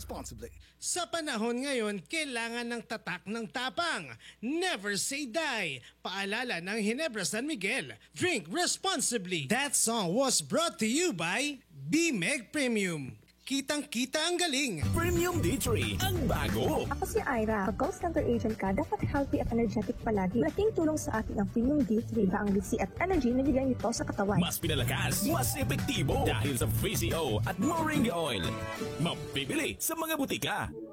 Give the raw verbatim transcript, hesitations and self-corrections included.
responsibly. Sa panahon ngayon, kailangan ng tatak ng tapang. Never say die. Paalala ng Ginebra San Miguel. Drink responsibly. That song was brought to you by B-Meg Premium. Kitang-kita ang galing. Premium D three, ang bago. Ako si Ira. Pag call center agent ka, dapat healthy at energetic palagi. Malaking tulong sa atin ang Premium D three. Ang lisi at energy na bigay nito sa katawan. Mas pinalakas, mas epektibo dahil sa V C O at Moringa Oil. Mabibili sa mga butika.